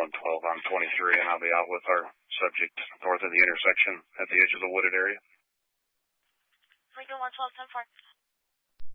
112. I'm 23, and I'll be out with our subject north of the intersection at the edge of the wooded area. Lincoln 112, 10-4.